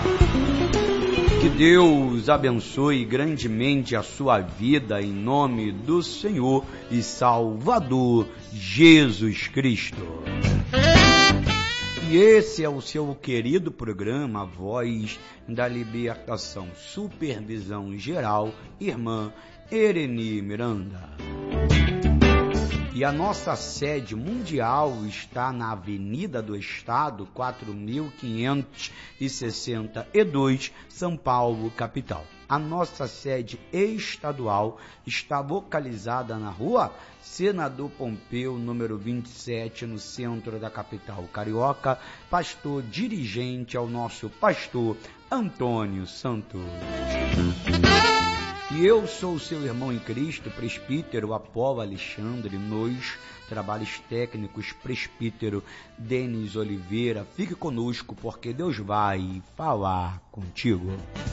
Que Deus abençoe grandemente a sua vida em nome do Senhor e Salvador Jesus Cristo. E esse é o seu querido programa, A Voz da Libertação, Supervisão Geral, Irmã Ereni Miranda. E a nossa sede mundial está na Avenida do Estado, 4562, São Paulo, capital. A nossa sede estadual está localizada na Rua Senador Pompeu, número 27, no centro da capital carioca. Pastor dirigente é o nosso pastor Antônio Santos. E eu sou o seu irmão em Cristo, presbítero Apolo Alexandre, nos trabalhos técnicos, presbítero Denis Oliveira. Fique conosco, porque Deus vai falar contigo.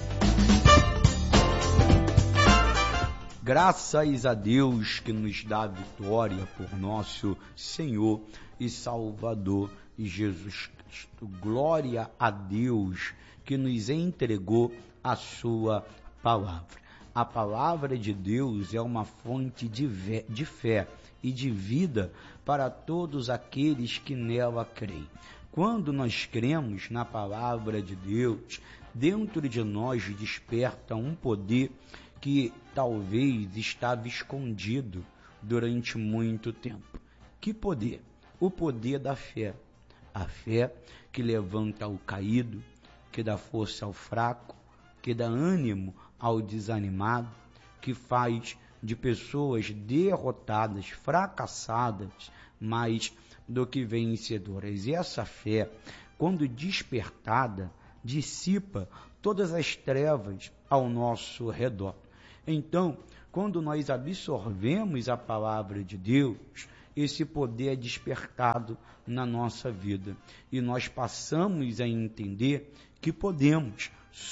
Graças a Deus que nos dá vitória por nosso Senhor e Salvador Jesus Cristo. Glória a Deus que nos entregou a sua palavra. A palavra de Deus é uma fonte de fé e de vida para todos aqueles que nela creem. Quando nós cremos na palavra de Deus, dentro de nós desperta um poder que talvez estava escondido durante muito tempo. Que poder? O poder da fé. A fé que levanta o caído, que dá força ao fraco, que dá ânimo ao desanimado, que faz de pessoas derrotadas, fracassadas, mais do que vencedoras. E essa fé, quando despertada, dissipa todas as trevas ao nosso redor. Então, quando nós absorvemos a palavra de Deus, esse poder é despertado na nossa vida e nós passamos a entender que podemos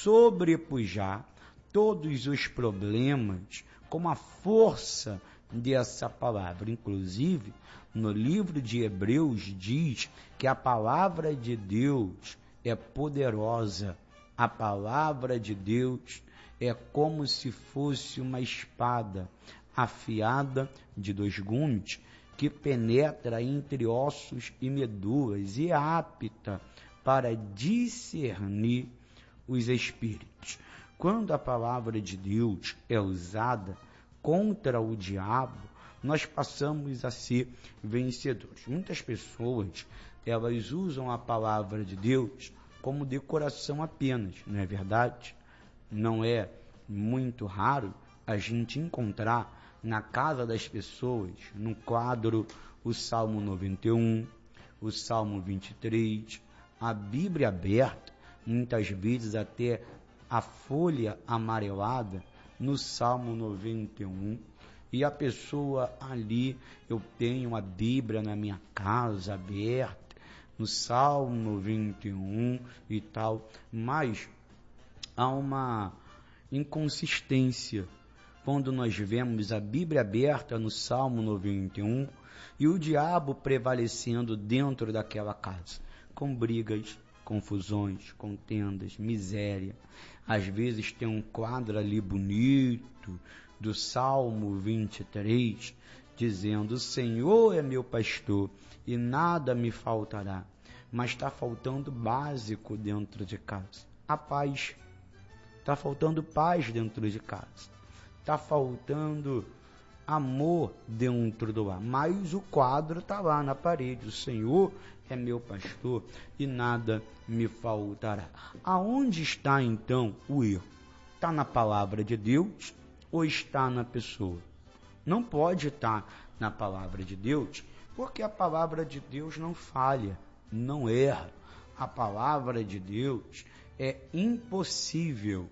sobrepujar todos os problemas com a força dessa palavra. Inclusive, no livro de Hebreus diz que a palavra de Deus é poderosa. A palavra de Deus é como se fosse uma espada afiada de 2 gumes que penetra entre ossos e medulas e é apta para discernir os espíritos. Quando a palavra de Deus é usada contra o diabo, nós passamos a ser vencedores. Muitas pessoas, elas usam a palavra de Deus como decoração apenas, não é verdade? Não é muito raro a gente encontrar na casa das pessoas, no quadro, o Salmo 91, o Salmo 23, a Bíblia aberta, muitas vezes até a folha amarelada no Salmo 91, e a pessoa ali, eu tenho a Bíblia na minha casa aberta, no Salmo 91 e tal, mas há uma inconsistência quando nós vemos a Bíblia aberta no Salmo 91 e o diabo prevalecendo dentro daquela casa, com brigas, confusões, contendas, miséria. Às vezes tem um quadro ali bonito do Salmo 23, dizendo: o Senhor é meu pastor e nada me faltará. Mas está faltando básico dentro de casa. A paz. Está faltando paz dentro de casa. Está faltando amor dentro do lar. Mas o quadro está lá na parede. O Senhor é meu pastor e nada me faltará. Aonde está então o erro? Está na palavra de Deus ou está na pessoa? Não pode estar na palavra de Deus, porque a palavra de Deus não falha, não erra. A palavra de Deus é impossível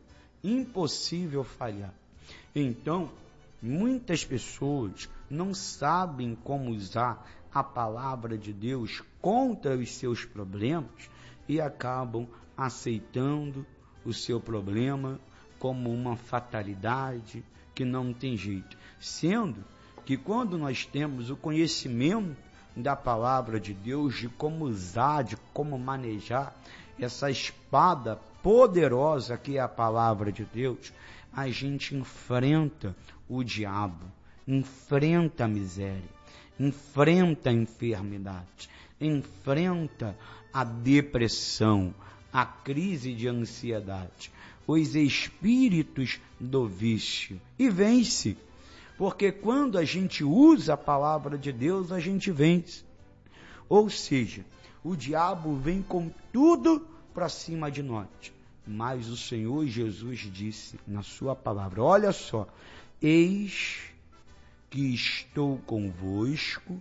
falhar. Então, muitas pessoas não sabem como usar a palavra de Deus contra os seus problemas e acabam aceitando o seu problema como uma fatalidade que não tem jeito. Sendo que quando nós temos o conhecimento da palavra de Deus, de como usar, de como manejar, essa espada poderosa que é a palavra de Deus, a gente enfrenta o diabo, enfrenta a miséria, enfrenta a enfermidade, enfrenta a depressão, a crise de ansiedade, os espíritos do vício e vence. Porque quando a gente usa a palavra de Deus, a gente vence. Ou seja, o diabo vem com tudo para cima de nós. Mas o Senhor Jesus disse na sua palavra, olha só, eis que estou convosco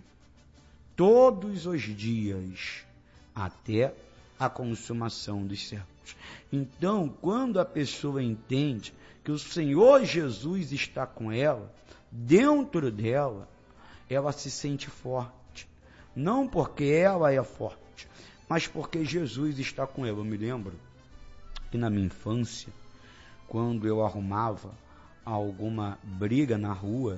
todos os dias, até a consumação dos séculos. Então, quando a pessoa entende que o Senhor Jesus está com ela, dentro dela, ela se sente forte. Não porque ela é forte, mas porque Jesus está com ela. Eu me lembro que na minha infância, quando eu arrumava alguma briga na rua,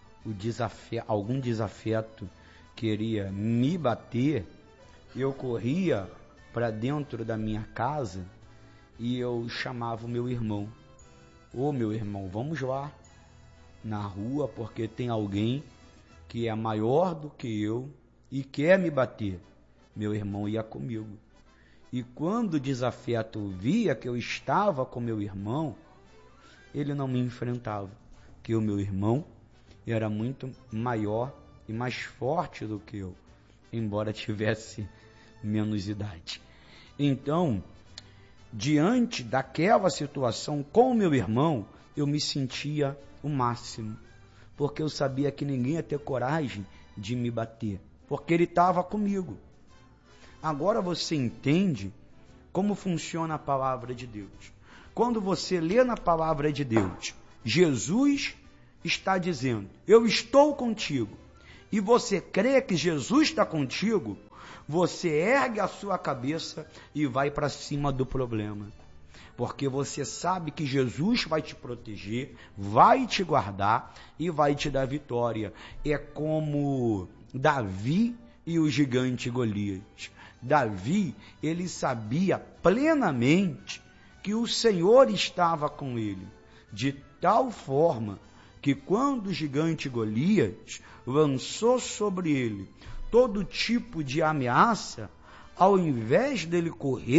algum desafeto queria me bater, eu corria para dentro da minha casa e eu chamava o meu irmão. Ô meu irmão, vamos lá na rua porque tem alguém que é maior do que eu e quer me bater. Meu irmão ia comigo. E quando o desafeto via que eu estava com meu irmão, ele não me enfrentava, porque o meu irmão era muito maior e mais forte do que eu, embora tivesse menos idade. Então, diante daquela situação com o meu irmão, eu me sentia o máximo, porque eu sabia que ninguém ia ter coragem de me bater, porque ele estava comigo. Agora você entende como funciona a palavra de Deus. Quando você lê na palavra de Deus, Jesus está dizendo, eu estou contigo, e você crê que Jesus está contigo, você ergue a sua cabeça e vai para cima do problema. Porque você sabe que Jesus vai te proteger, vai te guardar e vai te dar vitória. É como Davi e o gigante Golias. Davi, ele sabia plenamente que o Senhor estava com ele, de tal forma que quando o gigante Golias lançou sobre ele todo tipo de ameaça, ao invés dele correr